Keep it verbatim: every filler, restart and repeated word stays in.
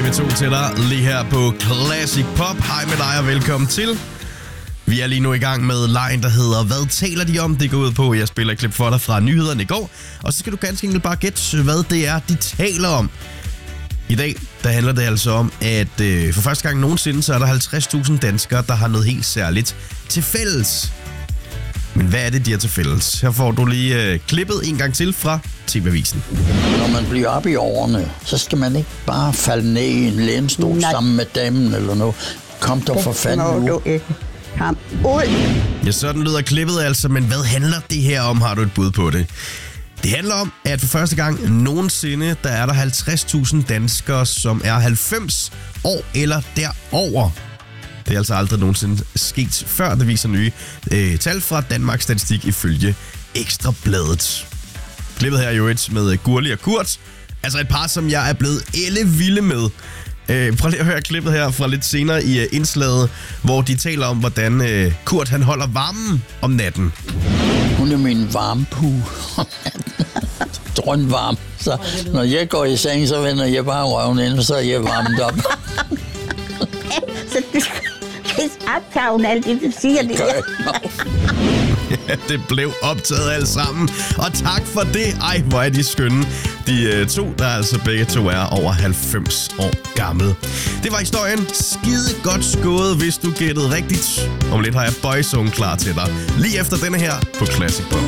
B to til dig lige her på Classic Pop. Hej med dig og velkommen til. Vi er lige nu i gang med lejen, der hedder Hvad taler de om? Det går ud på, at jeg spiller et klip for dig fra nyhederne i går. Og så skal du ganske enkelt bare gætte, hvad det er, de taler om. I dag, der handler det altså om, at øh, for første gang nogensinde, så er der halvtreds tusind danskere, der har noget helt særligt til fælles. Men hvad er det, de har til fælles? Her får du lige øh, klippet en gang til fra T V-avisen. Når man bliver op i årene, så skal man ikke bare falde ned i en lænestol Nej. sammen med damen eller noget. Kom der for fanden nu. Kom ud. Ja, sådan lyder klippet altså, men hvad handler det her om? Har du et bud på det? Det handler om, at for første gang nogensinde, der er der halvtreds tusind danskere, som er halvfems år eller derover. Det er altså aldrig nogensinde sket før, det viser nye øh, tal fra Danmarks Statistik ifølge Ekstra Bladet. Klippet her er jo et med Gurli og Kurt. Altså et par, som jeg er blevet ellevilde med. Øh, prøv lige at høre klippet her fra lidt senere i uh, indslaget, hvor de taler om, hvordan uh, Kurt han holder varmen om natten. Hun er min varmepue om natten. Drønvarm. Så når jeg går i seng, så vender jeg bare røven ind, og så er jeg varmet op. Så du skal optage alt det, du siger det. Ja, det blev optaget alt sammen. Og tak for det. Ej, hvor er de skønne. De uh, to, der altså begge to er over halvfems år gamle. Det var historien. Skide godt skåret, hvis du gættede rigtigt. Om lidt har jeg Boyzone klar til dig. Lige efter denne her på Classic Pop.